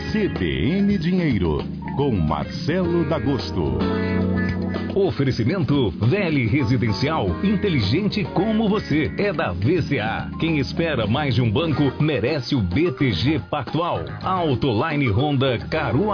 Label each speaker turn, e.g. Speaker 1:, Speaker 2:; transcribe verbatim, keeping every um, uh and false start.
Speaker 1: C B N Dinheiro, com Marcelo D'Agosto.
Speaker 2: Oferecimento Vele Residencial, inteligente como você, é da V C A. Quem espera mais de um banco merece o B T G Pactual. Autoline Honda Caruaru.